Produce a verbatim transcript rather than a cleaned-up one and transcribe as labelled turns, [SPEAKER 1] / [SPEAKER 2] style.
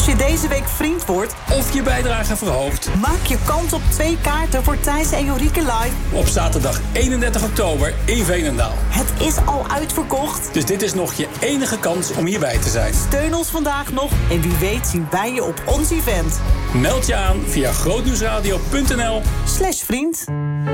[SPEAKER 1] Als je deze week vriend wordt
[SPEAKER 2] of je bijdrage verhoogt,
[SPEAKER 1] maak je kans op twee kaarten voor Thijs en Jorike Live
[SPEAKER 2] op zaterdag eenendertig oktober in Veenendaal.
[SPEAKER 1] Het is al uitverkocht.
[SPEAKER 2] Dus dit is nog je enige kans om hierbij te zijn.
[SPEAKER 1] Steun ons vandaag nog en wie weet zien wij je op ons event.
[SPEAKER 2] Meld je aan via grootnieuwsradio punt n l
[SPEAKER 1] slash vriend.